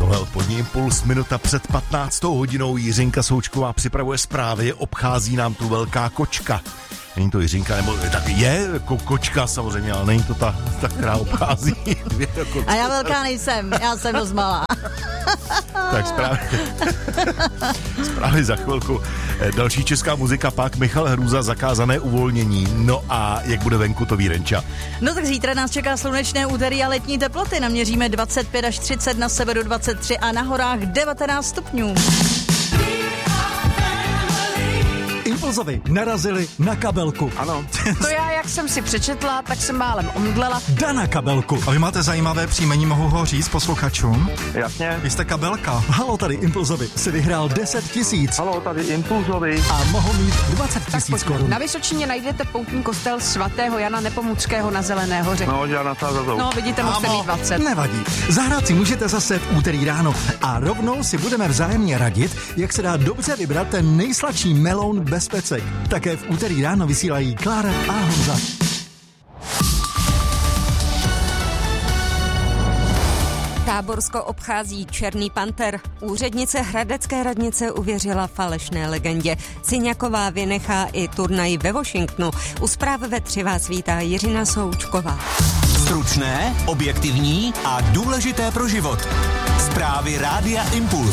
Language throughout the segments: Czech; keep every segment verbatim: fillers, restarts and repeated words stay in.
Well, podní impuls, minuta před patnáctou hodinou. Jiřinka Součková připravuje zprávy, obchází nám tu velká kočka. Není to Jiřinka, nebo tak je ko, kočka samozřejmě, ale není to ta, ta která obchází. A já velká nejsem, já jsem dost malá. Tak zprávy. Zprávy za chvilku. Další česká muzika, pak Michal Hrůza, Zakázané uvolnění. No a jak bude venku, to ví Renča. No tak zítra nás čeká slunečné úterý a letní teploty. Naměříme dvacet pět až třicet, na severu dvacet tři a na horách devatenáct stupňů. Impulzovi narazili na kabelku. Ano. To já, jak jsem si přečetla, tak jsem málem omdlela. Dana kabelku. A vy máte zajímavé příjmení, mohu ho říct posluchačům? Jasně. Vy jste kabelka. Halo, tady Impulzovi si vyhrál deset tisíc. Halo, tady Impulzovi. A mohl mít dvacet tisíc korun. Na Vysočině najdete poutní kostel svatého Jana Nepomuckého na Zelené hoře. No, já nasázazou. No, vidíte, musíte mít dvacet. Nevadí. Zahrát si můžete zase v úterý ráno a rovnou si budeme vzájemně radit, jak se dá dobře vybrat ten nejsladší meloun bez pecek. Také v úterý ráno vysílají Klára a Honza. Táborsko obchází černý panter. Úřednice hradecké radnice uvěřila falešné legendě. Syňaková vynechá i turnaj ve Washingtonu. U zprávy ve tři vás vítá Jiřina Součková. Stručné, objektivní a důležité pro život. Zprávy Rádia Impuls.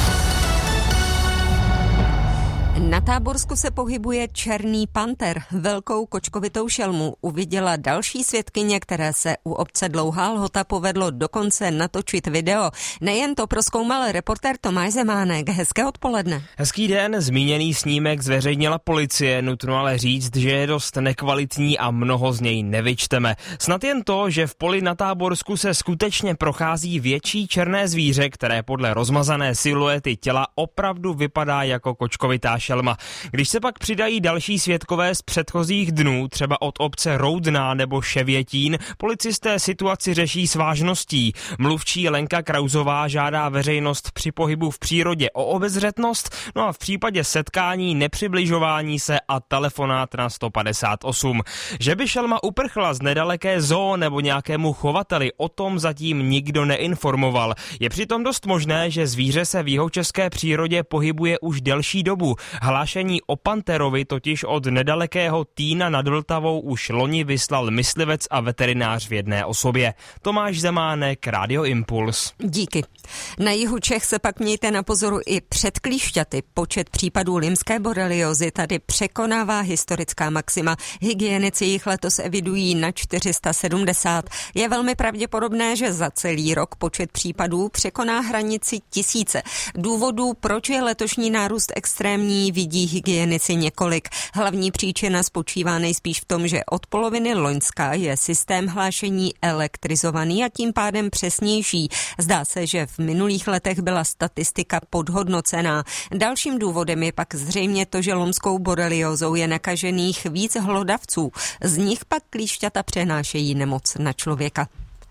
Na Táborsku se pohybuje černý panter. Velkou kočkovitou šelmu uviděla další svědkyně, které se u obce Dlouhá Lhota povedlo dokonce natočit video. Nejen to prozkoumal reportér Tomáš Zemánek. Hezké odpoledne. Hezký den, zmíněný snímek zveřejnila policie, nutno ale říct, že je dost nekvalitní a mnoho z něj nevyčteme. Snad jen to, že v poli na Táborsku se skutečně prochází větší černé zvíře, které podle rozmazané siluety těla opravdu vypadá jako kočkovitá šelma. Když se pak přidají další svědkové z předchozích dnů, třeba od obce Roudná nebo Ševětín, policisté situaci řeší s vážností. Mluvčí Lenka Krauzová žádá veřejnost při pohybu v přírodě o obezřetnost, no a v případě setkání nepřibližování se a telefonát na sto padesát osm. Že by šelma uprchla z nedaleké zoo nebo nějakému chovateli, o tom zatím nikdo neinformoval. Je přitom dost možné, že zvíře se v jihočeské přírodě pohybuje už delší dobu. Hlášení o panterovi totiž od nedalekého Týna nad Vltavou už loni vyslal myslivec a veterinář v jedné osobě. Tomáš Zemánek, Rádio Impuls. Díky. Na jihu Čech se pak mějte na pozoru i před klíšťaty. Počet případů limské boreliozy tady překonává historická maxima. Hygienici jich letos evidují na čtyři sta sedmdesát. Je velmi pravděpodobné, že za celý rok počet případů překoná hranici tisíce. Důvodů, proč je letošní nárůst extrémní, vidí hygienici několik. Hlavní příčina spočívá nejspíš v tom, že od poloviny loňska je systém hlášení elektrizovaný a tím pádem přesnější. Zdá se, že v minulých letech byla statistika podhodnocená. Dalším důvodem je pak zřejmě to, že lomskou boreliózou je nakažených víc hlodavců. Z nich pak klíšťata přenášejí nemoc na člověka.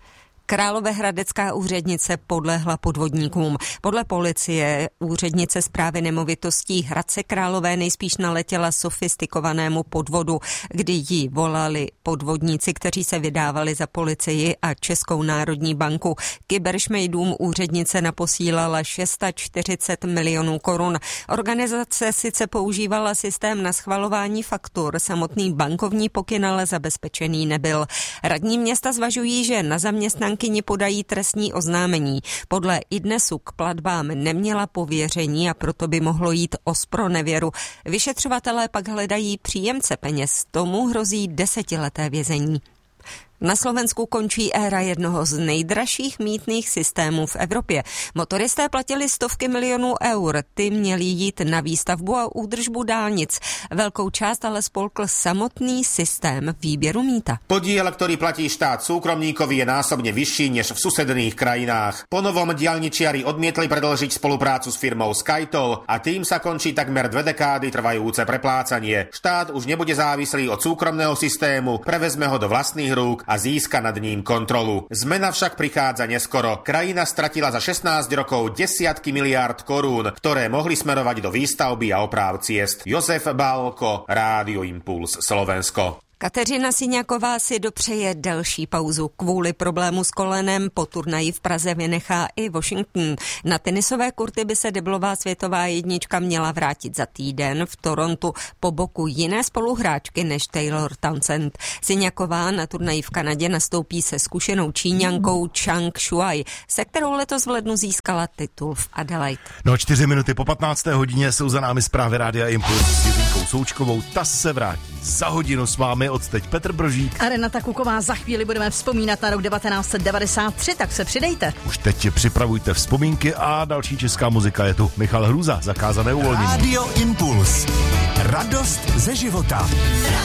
Královéhradecká úřednice podlehla podvodníkům. Podle policie úřednice správy nemovitostí Hradce Králové nejspíš naletěla sofistikovanému podvodu, kdy jí volali podvodníci, kteří se vydávali za policii a Českou národní banku. Kyberšmejdům úřednice naposílala čtyřicet šest milionů korun. Organizace sice používala systém na schvalování faktur, samotný bankovní pokyn ale zabezpečený nebyl. Radní města zvažují, že na zaměstnanky podají trestní oznámení. Podle iDnesu k platbám neměla pověření a proto by mohlo jít o zpronevěru. Vyšetřovatelé pak hledají příjemce peněz. Tomu hrozí desetileté vězení. Na Slovensku končí éra jednoho z nejdražších mýtných systémů v Evropě. Motoristé platili stovky milionů eur, ty měli jít na výstavbu a údržbu dálnic. Velkou část ale spolkl samotný systém výběru mýta. Podiel, ktorý platí štát súkromníkovi, je násobne vyšší než v susedných krajinách. Po novom diaľničiari odmietli predĺžiť spoluprácu s firmou SkyToll a tým sa končí takmer dve dekády trvajúce preplácanie. Štát už nebude závislý od súkromného systému, prevezme ho do vlastných rúk a získa nad ním kontrolu. Zmena však prichádza neskoro. Krajina stratila za šestnásť rokov desiatky miliárd korún, ktoré mohli smerovať do výstavby a opráv ciest. Jozef Bálko, Rádio Impuls, Slovensko. Kateřina Syňaková si dopřeje delší pauzu. Kvůli problému s kolenem po turnaji v Praze vynechá i Washington. Na tenisové kurty by se deblová světová jednička měla vrátit za týden v Torontu po boku jiné spoluhráčky než Taylor Townsend. Syňaková na turnaji v Kanadě nastoupí se zkušenou Číňankou Chang Shuai, se kterou letos v lednu získala titul v Adelaide. No čtyři minuty po patnácté hodině jsou za námi zprávy Rádia Impuls s Jiřinkou Součkovou. Ta se vrátí za hodinu s vámi. Odteď Petr Brožík a Renata Kuková. Za chvíli budeme vzpomínat na rok devatenáct set devadesát tři, tak se přidejte. Už teď připravujte vzpomínky a další česká muzika je tu. Michal Hruza, Zakázané uvolnění. Radio Impuls. Radost ze života.